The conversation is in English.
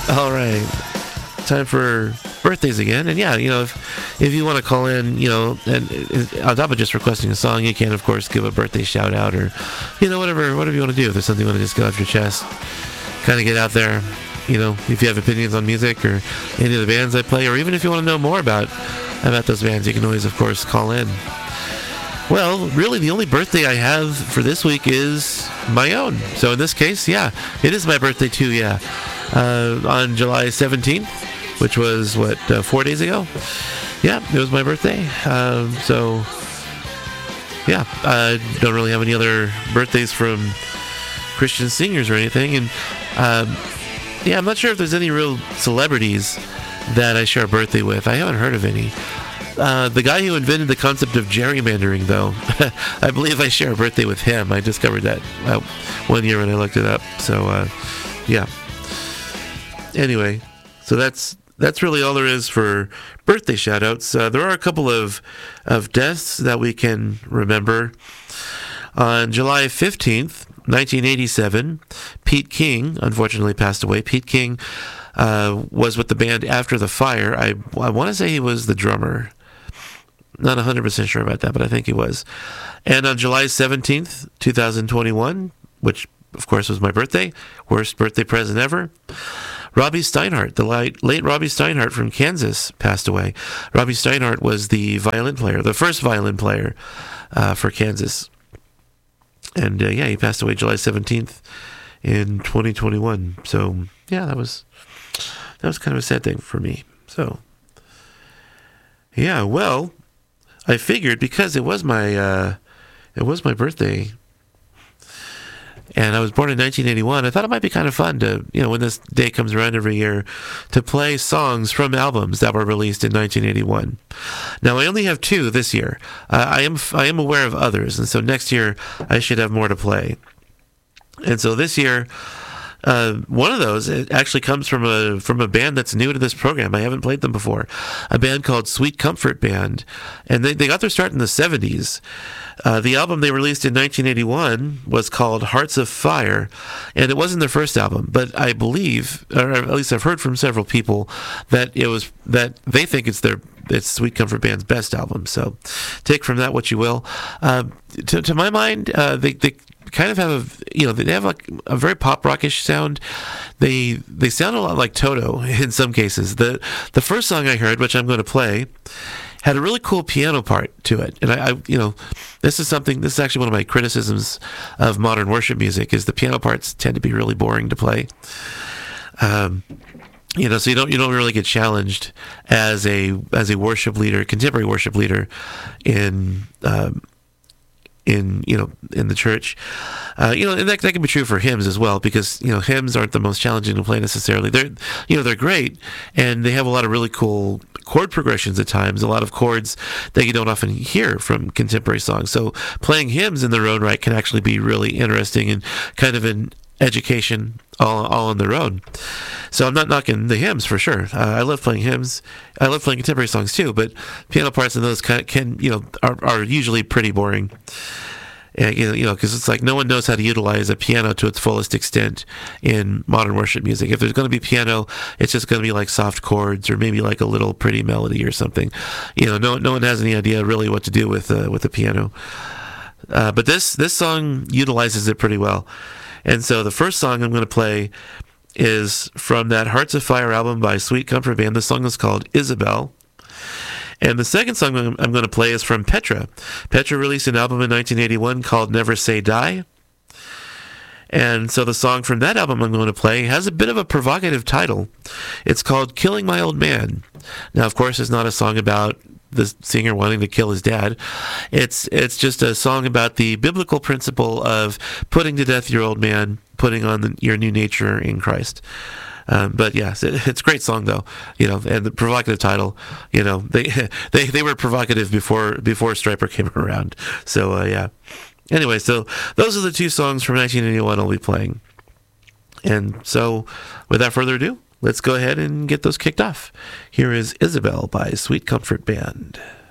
All right. Time for birthdays again. And yeah, if you want to call in, and on top of just requesting a song, you can, of course, give a birthday shout out or, whatever you want to do. If there's something you want to just get off your chest, kind of get out there, if you have opinions on music or any of the bands I play, or even if you want to know more about those bands, you can always, of course, call in. Well, really, the only birthday I have for this week is my own. So in this case, yeah, it is my birthday too, yeah. On July 17th, which was, 4 days ago? Yeah, it was my birthday. So, yeah, I don't really have any other birthdays from Christian singers or anything. And, yeah, I'm not sure if there's any real celebrities that I share a birthday with. I haven't heard of any. The guy who invented the concept of gerrymandering, though, I believe I share a birthday with him. I discovered that 1 year when I looked it up. So, yeah. Anyway, so that's really all there is for birthday shout-outs. There are a couple of deaths that we can remember. On July 15th, 1987, Pete King unfortunately passed away. Pete King was with the band After the Fire. I want to say he was the drummer. Not 100% sure about that, but I think he was. And on July 17th, 2021, which, of course, was my birthday, worst birthday present ever, Robbie Steinhardt, the late Robbie Steinhardt from Kansas, passed away. Robbie Steinhardt was the first violin player for Kansas. And, yeah, he passed away July 17th in 2021. So, yeah, that was kind of a sad thing for me. So, yeah, well, I figured because it was my birthday, and I was born in 1981, I thought it might be kind of fun to, when this day comes around every year, to play songs from albums that were released in 1981. Now, I only have 2 this year. I am aware of others, and so next year I should have more to play. And so this year, one of those, it actually comes from a band that's new to this program. I haven't played them before. A band called Sweet Comfort Band. And they got their start in the 70s. The album they released in 1981 was called Hearts of Fire. And it wasn't their first album, but I believe, or at least I've heard from several people, that they think it's Sweet Comfort Band's best album. So take from that what you will. To my mind, they kind of have they have like a very pop rockish sound. They sound a lot like Toto in some cases. The first song I heard, which I'm going to play, had a really cool piano part to it. And I this is actually one of my criticisms of modern worship music, is the piano parts tend to be really boring to play. So you don't really get challenged as a worship leader, contemporary worship leader in the church. And that can be true for hymns as well, because hymns aren't the most challenging to play necessarily. They're great, and they have a lot of really cool chord progressions at times, a lot of chords that you don't often hear from contemporary songs. So playing hymns in their own right can actually be really interesting and kind of an education all on their own. So I'm not knocking the hymns for sure. I love playing hymns. I love playing contemporary songs too, but piano parts in those are usually pretty boring. And, because it's like no one knows how to utilize a piano to its fullest extent in modern worship music. If there's going to be piano, it's just going to be like soft chords or maybe like a little pretty melody or something. No one has any idea really what to do with the piano. But this song utilizes it pretty well. And so the first song I'm going to play is from that Hearts of Fire album by Sweet Comfort Band. The song is called Isabel. And the second song I'm going to play is from Petra. Petra released an album in 1981 called Never Say Die. And so the song from that album I'm going to play has a bit of a provocative title. It's called Killing My Old Man. Now, of course, it's not a song about the singer wanting to kill his dad. It's just a song about the biblical principle of putting to death your old man, putting on your new nature in Christ. But yes, it's a great song though, and the provocative title, they were provocative before Stryper came around. So, yeah. Anyway, so those are the 2 songs from 1981 I'll be playing. And so without further ado, let's go ahead and get those kicked off. Here is Isabel by Sweet Comfort Band.